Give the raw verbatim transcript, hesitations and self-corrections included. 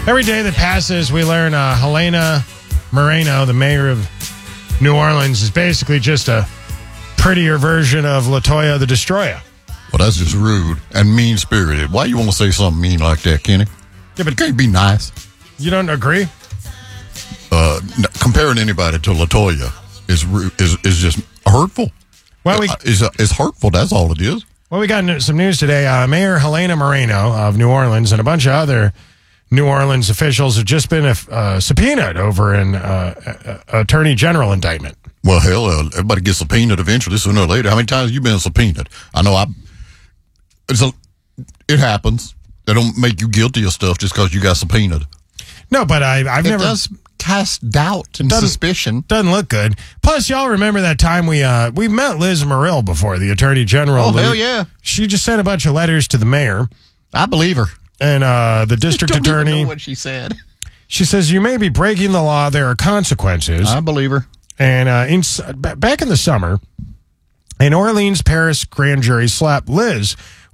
Every day that passes, we learn uh, Helena Moreno, the mayor of New Orleans, is basically just a prettier version of LaToya the Destroyer. Well, that's just rude and mean-spirited. Why you want to say something mean like that, Kenny? Yeah, but It can't be nice. you don't agree? Uh, n- comparing anybody to LaToya is ru- is is just hurtful. Well, we Uh, it's, uh, it's hurtful. That's all it is. well we got n- some news today. Uh, Mayor Helena Moreno of New Orleans and a bunch of other New Orleans officials have just been uh, subpoenaed over an uh, uh, attorney general indictment. Well, hell, uh, everybody gets subpoenaed eventually, sooner or later. How many times have you been subpoenaed? I know I. It's a, it happens. They don't make you guilty of stuff just because you got subpoenaed. No, but I, I've It never. does cast doubt and Doesn't- suspicion. Doesn't look good. Plus, y'all remember that time we uh, we met Liz Murill before, the attorney general. Oh, hell yeah. She just sent a bunch of letters to the mayor I believe her. and uh, the district Don't even attorney. know what she said. She says, you may be breaking the law. There are consequences. I believe her. And uh, in, back in the summer, an Orleans Paris grand jury slapped Liz